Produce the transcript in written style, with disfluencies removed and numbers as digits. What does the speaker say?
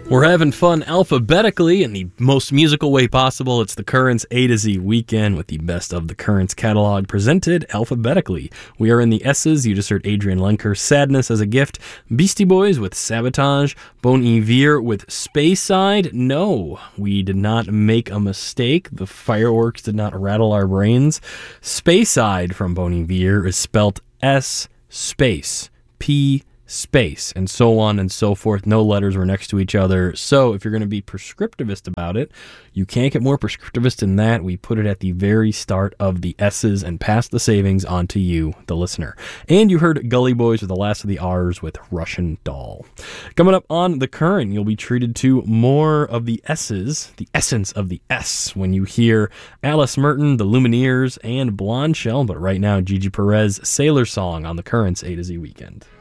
We're having fun alphabetically in the most musical way possible. It's the Currents A to Z weekend with the best of the Currents catalog presented alphabetically. We are in the S's. You just heard Adrian Lenker, Sadness as a Gift, Beastie Boys with Sabotage, Bon Iver with Speyside. No, we did not make a mistake. The fireworks did not rattle our brains. Speyside from Bon Iver is spelt S space P space, and so on and so forth. No letters were next to each other. So if you're going to be prescriptivist about it, you can't get more prescriptivist than that. We put it at the very start of the S's and pass the savings on to you, the listener. And you heard Gully Boys with the last of the R's with Russian Doll. Coming up on The Current, you'll be treated to more of the S's, the essence of the S, when you hear Alice Merton, the Lumineers, and Blonde Shell. But right now, Gigi Perez, Sailor Song on The Current's A to Z weekend.